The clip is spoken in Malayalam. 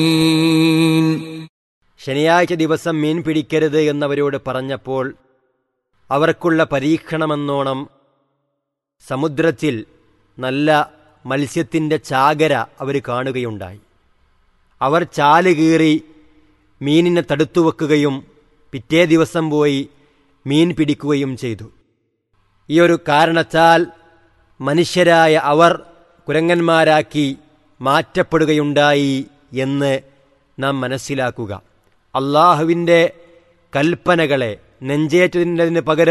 ശനിയാഴ്ച ദിവസം മീൻ പിടിക്കരുത് എന്നവരോട് പറഞ്ഞപ്പോൾ അവർക്കുള്ള പരീക്ഷണമെന്നോണം സമുദ്രത്തിൽ നല്ല മത്സ്യത്തിൻ്റെ ചാകര അവർ കാണുകയുണ്ടായി. അവർ ചാല് കീറി മീനിനെ തടുത്തുവെക്കുകയും പിറ്റേ ദിവസം പോയി മീൻ പിടിക്കുകയും ചെയ്തു. ഈ ഒരു കാരണത്താൽ മനുഷ്യരായ അവർ കുരങ്ങന്മാരാക്കി മാറ്റപ്പെടുകയുണ്ടായി എന്ന് നാം മനസ്സിലാക്കുക. അള്ളാഹുവിൻ്റെ കൽപ്പനകളെ നെഞ്ചേറ്റതിന് പകരം